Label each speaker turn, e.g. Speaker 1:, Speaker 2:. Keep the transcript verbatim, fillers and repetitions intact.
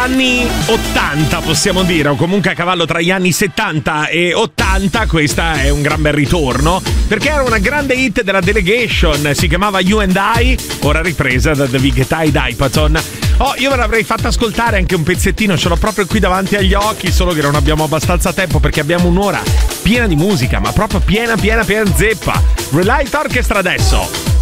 Speaker 1: anni ottanta, possiamo dire, o comunque a cavallo tra gli anni settanta e ottanta. Questa è un gran bel ritorno, perché era una grande hit della Delegation, si chiamava You and I, ora ripresa da David Guetta ed Hypaton. Oh, io ve l'avrei fatta ascoltare anche un pezzettino, ce l'ho proprio qui davanti agli occhi, solo che non abbiamo abbastanza tempo perché abbiamo un'ora piena di musica, ma proprio piena, piena, piena zeppa. Relight Orchestra adesso.